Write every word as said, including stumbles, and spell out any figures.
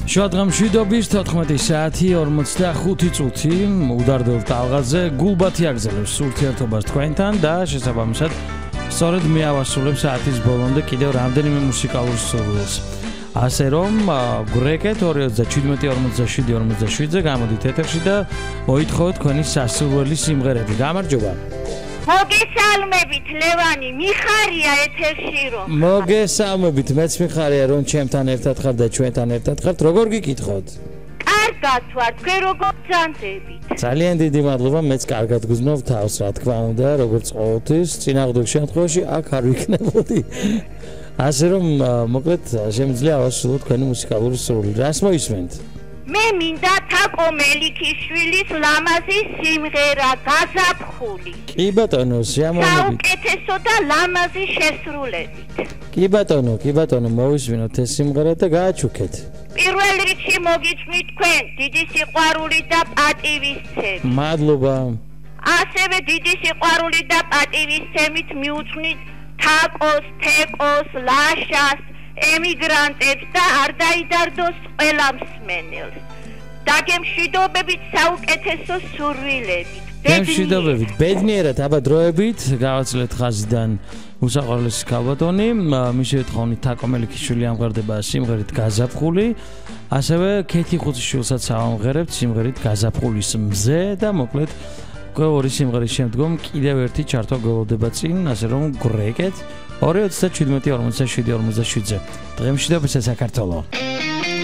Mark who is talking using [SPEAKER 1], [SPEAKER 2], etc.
[SPEAKER 1] შუადღამშვიდობის თოთხმეტი საათი ორმოცდახუთი წუთი უდარდელ ტალღაზე გულბათი აგზელებს ურთიერთობას თქვენთან და შესაბამისად სწორედ მე ავასრულებ საათის ბოლომდე კიდევ რამდენიმე მუსიკალურ სურვილს. ასე რომ გვრეკეთ ორი ოცდაჩვიდმეტი ორმოცდაშვიდი ორმოცდაშვიდზე გამოდით ეთერში და მოითხოვეთ თქვენი სასურველი სიმღერები. გამარჯობა.
[SPEAKER 2] მოგესალმებით ლევანი, მიხარია ეთერში რომ.
[SPEAKER 1] მოგესალმებით, მეც მიხარია რომ ჩემთან ერთად ხარ და ჩვენთან ერთად ხართ. როგორ გიკითხოთ?
[SPEAKER 2] კარგად ვარ, თქვენ როგორ ბრძანდებით?
[SPEAKER 1] ძალიან დიდი მადლობა, მეც კარგად გგზნოვ თავს, რა თქმა უნდა, როგორც ყოველთვის, წინააღმდეგ შემთხვევაში აქ არ ვიქნებოდი. ასე რომ მოკლედ შემიძლია ავასრულოთ თქვენი მუსიკალური სურვილი. რას მოისმენთ?
[SPEAKER 2] მე მინდა თაკო მელიქიშვილის ლამაზი სიმღერა გაზაფხული.
[SPEAKER 1] კი ბატონო, სიამოვნებით.
[SPEAKER 2] საუკეთესო და ლამაზი შესრულებით.
[SPEAKER 1] კი ბატონო, კი ბატონო, მოვისმინოთ ეს სიმღერა და გააჩუქეთ.
[SPEAKER 2] პირველ რიგში მოგიწვით თქვენ დიდი სიყვარული და პატივისცემით.
[SPEAKER 1] მადლობა.
[SPEAKER 2] ასევე დიდი სიყვარული და პატივისცემით მიუძღვნით თაკოს, თეკოს, ლაშას, ემიგრანტებს და არ დაიდარდოს ყველა მსმენელს. დაგემშვიდობებით საუკეთესო სურვილებით.
[SPEAKER 1] გემშვიდობებით, ბედნიერად, აბა დროებით, გავაცილეთ ხაზიდან უსაყვარლესი ქალბატონი, მისივე თხოვნით თაკო მელიქიშვილი ამღერდება სიმღერით გაზაფხული, ასევე ქეთი ხუციშვილსაც ავამღერებთ სიმღერით გაზაფხულის მზე და მოკლედ ორი სიმღერის შემდგომ კიდევ ერთი ჩართვა გველოდება წინ, ასე რომ გვრეკეთ ორი ოცდაჩვიდმეტი ორმოცდაშვიდი ორმოცდაშვიდზე. დღემშვიდობისა საქართველო.